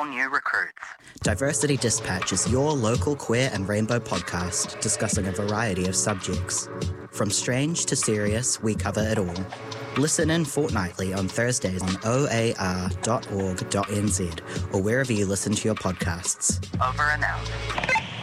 new recruits. Diversity Dispatch is your local queer and rainbow podcast discussing a variety of subjects. From strange to serious, we cover it all. Listen in fortnightly on Thursdays on oar.org.nz or wherever you listen to your podcasts. Over and out.